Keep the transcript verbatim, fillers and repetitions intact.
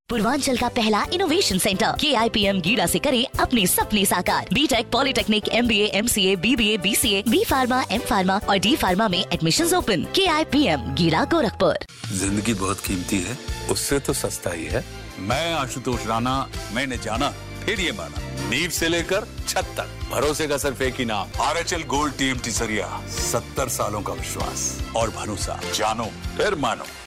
पूर्वांचल का पहला innovation centre के आई पी एम गीड़ा से करें अपने सपने साकार। बीटेक, पॉलिटेक्निक, एम बी ए, एम सी ए, बी बी ए, बी सी ए, बी फार्मा, एम फार्मा और डी फार्मा में एडमिशंस ओपन। के आई पी एम गीड़ा, गोरखपुर। जिंदगी बहुत कीमती है, उससे तो सस्ता ही है। मैं आशुतोष राणा, मैंने जाना फिर ये माना, नींव से लेकर छत तक भरोसे का सिर्फ एक ही नाम, R H L gold tea M T सरिया। सत्तर सालों का विश्वास और भरोसा, जानो फिर मानो।